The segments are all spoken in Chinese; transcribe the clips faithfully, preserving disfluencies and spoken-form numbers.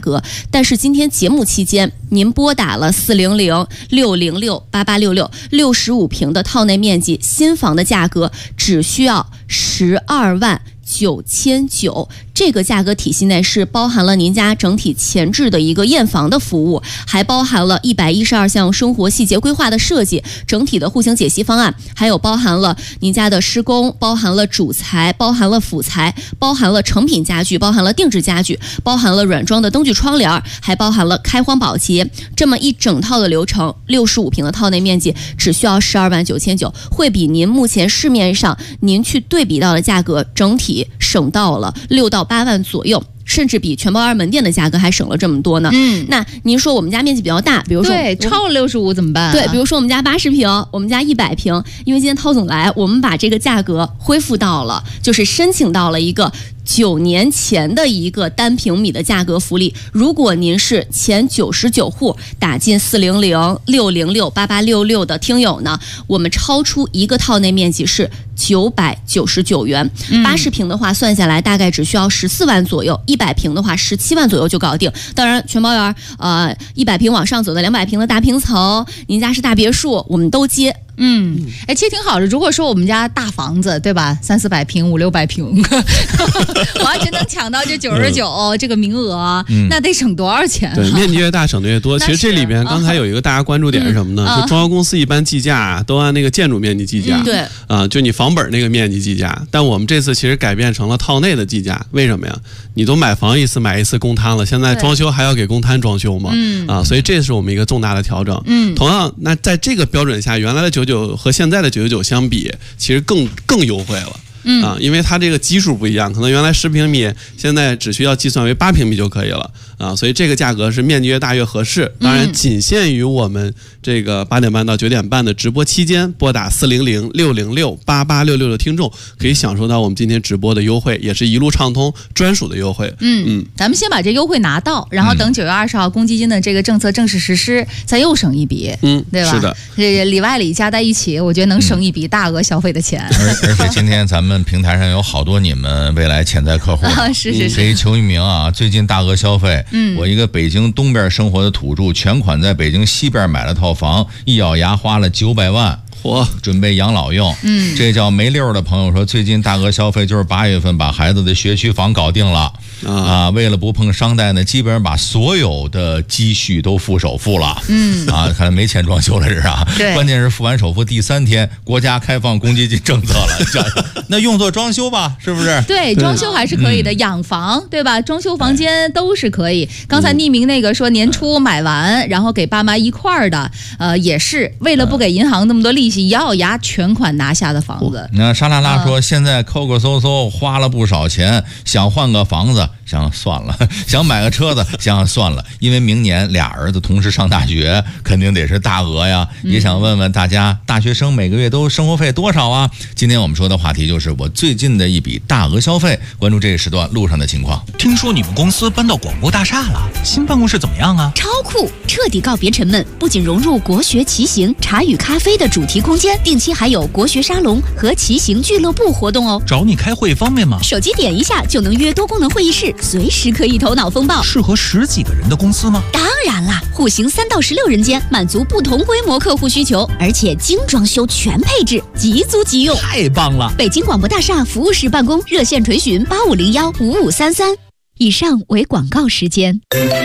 格。但是今天节目期间，您拨打了四零零六零六八八六六，六十五平的套内面积新房的价格只需要十二万九千九，这个价格体系内是包含了您家整体前置的一个验房的服务，还包含了一百一十二项生活细节规划的设计，整体的户型解析方案，还有包含了您家的施工，包含了主材，包含了辅材，包含了成品家具，包含了定制家具，包含了软装的灯具窗帘，还包含了开荒保洁，这么一整套的流程，六十五平的套内面积只需要十二万九千九，会比您目前市面上您去对比到的价格整体省到了六到八万左右，甚至比全包园门店的价格还省了这么多呢。嗯，那您说我们家面积比较大，比如说对超了六十五怎么办、啊？ 对，比如说我们家八十平，我们家一百平，因为今天涛总来，我们把这个价格恢复到了，就是申请到了一个九年前的一个单平米的价格福利。如果您是前九十九户打进四零零六零六八八六六的听友呢，我们超出一个套内面积是九百九十九元，八十平的话算下来大概只需要十四万左右，一百平的话十七万左右就搞定。当然全包园呃一百平往上走的两百平的大平层，您家是大别墅，我们都接。 嗯，哎，其实挺好的。如果说我们家大房子，对吧，三四百平、五六百平，我要真能抢到这九十九这个名额、嗯，那得省多少钱、啊？ 对，面积越大省的越多。其实这里边刚才有一个大家关注点是什么呢？嗯、就装修公司一般计价都按那个建筑面积计价，嗯、 对， 啊、呃，就你房本那个面积计价。但我们这次其实改变成了套内的计价，为什么呀？你都买房一次买一次公摊了，现在装修还要给公摊装修嘛？嗯啊，所以这是我们一个重大的调整。嗯，同样，那在这个标准下，原来的九九和现在的九九九相比，其实更更优惠了。嗯啊，因为它这个基数不一样，可能原来十平米，现在只需要计算为八平米就可以了啊，所以这个价格是面积越大越合适。当然，仅限于我们这个八点半到九点半的直播期间，拨打四零零六零六八八六六的听众可以享受到我们今天直播的优惠，也是一路畅通专属的优惠。 嗯嗯，咱们先把这优惠拿到，然后等九月二十号公积金的这个政策正式实施，再又省一笔，嗯，对吧？ 是的， 这里外里加在一起，我觉得能省一笔大额消费的钱。 而而且今天咱们平台上有好多你们未来潜在客户， 啊、是是是， 可以求一名啊！最近大额消费，嗯，我一个北京东边生活的土著，全款在北京西边买了套房，一咬牙花了九百万。 嚯， 准备养老用，嗯，这叫没溜的朋友说，最近大额消费就是八月份把孩子的学区房搞定了，啊，啊为了不碰商贷呢，基本上把所有的积蓄都付首付了，嗯，啊，看来没钱装修了是啊，对，关键是付完首付第三天，国家开放公积金政策了，那用作装修吧，是不是？ 对，装修还是可以的，嗯、养房对吧？装修房间都是可以。刚才匿名那个说年初买完，然后给爸妈一块儿的，呃，也是为了不给银行那么多利息。咬咬牙全款拿下的房子。 那沙拉拉说，现在抠抠搜搜花了不少钱，想换个房子，想算了；想买个车子，想算了。因为明年俩儿子同时上大学，肯定得是大额呀。也想问问大家，大学生每个月都生活费多少啊？今天我们说的话题就是我最近的一笔大额消费。关注这个时段路上的情况。 听说你们公司搬到广播大厦了，新办公室怎么样啊？ 超酷，彻底告别沉闷，不仅融入国学骑行、茶与咖啡的主题空间，定期还有国学沙龙和骑行俱乐部活动哦。 找你开会方便吗？ 手机点一下就能约多功能会议室，随时可以头脑风暴。 适合十几个人的公司吗？ 当然啦，户型三到十六人间，满足不同规模客户需求，而且精装修全配置，即租即用， 太棒了！ 北京广播大厦服务室办公，热线垂询八五零幺五五三三。以上为广告时间。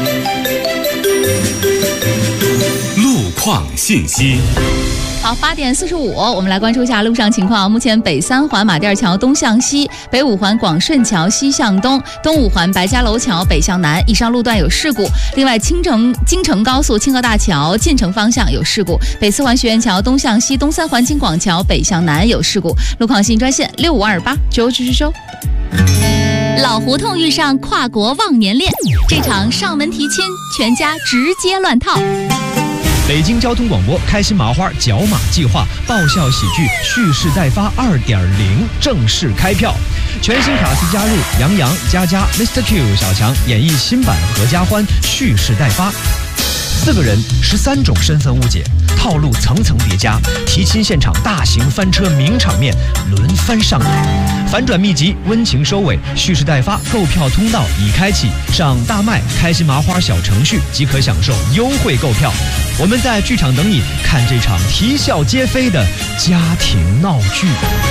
路况信息。 好，八点四十五，我们来关注一下路上情况。目前北三环马甸桥东向西，北五环广顺桥西向东，东五环白家楼桥北向南，以上路段有事故。另外，青城京城高速清河大桥进城方向有事故，北四环学院桥东向西，东三环京广桥北向南有事故。路况信专线六五二八九九九九。 老胡同遇上跨国忘年恋，这场上门提亲，全家直接乱套。 北京交通广播开心麻花角马计划爆笑喜剧蓄势待发 二点零 正式开票，全新卡司加入杨洋、佳佳、Mister Q、小强演绎新版合家欢蓄势待发。 四个人，十三种身份误解，套路层层叠加，提亲现场大型翻车名场面轮番上演，反转秘籍温情收尾，蓄势待发，购票通道已开启，上大麦开心麻花小程序即可享受优惠购票。我们在剧场等你，看这场啼笑皆非的家庭闹剧。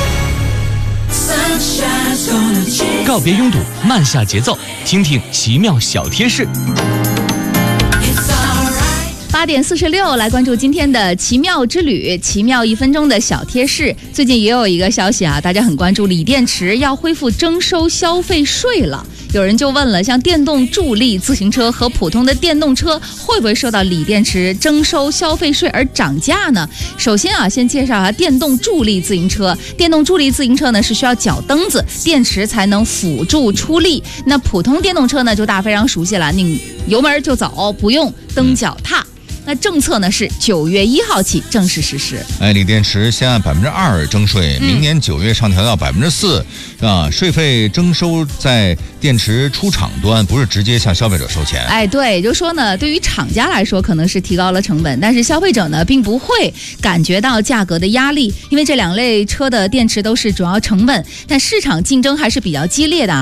告别拥堵，慢下节奏，听听奇妙小贴士。 八点四十六，来关注今天的奇妙之旅，奇妙一分钟的小贴士。最近也有一个消息啊，大家很关注，锂电池要恢复征收消费税了。有人就问了，像电动助力自行车和普通的电动车会不会受到锂电池征收消费税而涨价呢？首先啊，先介绍一下电动助力自行车。电动助力自行车呢是需要脚蹬子，电池才能辅助出力。那普通电动车呢就大家非常熟悉了，你油门就走，不用蹬脚踏。那政策呢是九月一号起正式实施。 哎，锂电池先按百分之二征税，明年九月上调到百分之四，啊，税费征收在电池出厂端，不是直接向消费者收钱。 哎，对，也就是说呢，对于厂家来说可能是提高了成本，但是消费者呢并不会感觉到价格的压力，因为这两类车的电池都是主要成本，但市场竞争还是比较激烈的啊。